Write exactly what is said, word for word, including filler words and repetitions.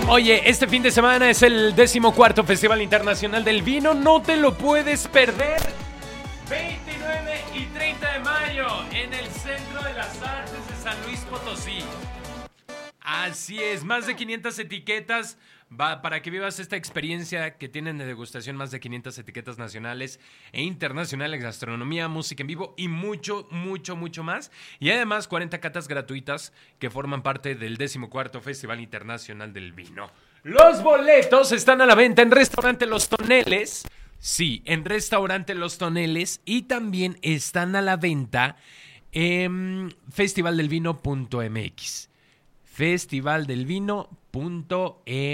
Oye, este fin de semana es el decimocuarto Festival Internacional del Vino. No te lo puedes perder. veintinueve y treinta de mayo en el Centro de las Artes de San Luis Potosí. Así es, más de quinientas etiquetas va, para que vivas esta experiencia que tienen de degustación, más de quinientas etiquetas nacionales e internacionales, gastronomía, música en vivo y mucho, mucho, mucho más. Y además cuarenta catas gratuitas que forman parte del decimocuarto Festival Internacional del Vino. Los boletos están a la venta en Restaurante Los Toneles. Sí, en Restaurante Los Toneles. Y también están a la venta en festival del vino punto m x. festival del vino punto m x.